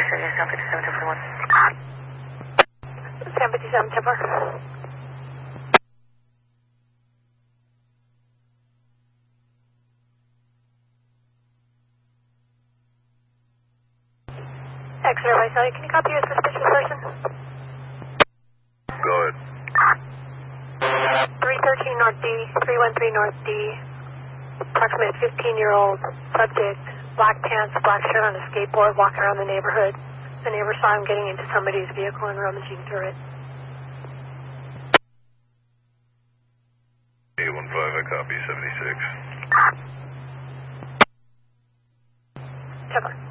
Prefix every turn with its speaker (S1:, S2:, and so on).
S1: San 57 Tipper. Exeter Visalia, can you copy a suspicious person?
S2: Go ahead.
S1: 313 North D, 313 North D, approximately 15-year-old subject, black pants, black shirt on a skateboard, walking around the neighborhood. The neighbor saw him getting into somebody's vehicle and rummaging through it.
S2: 815, I copy 76.
S1: Tipper.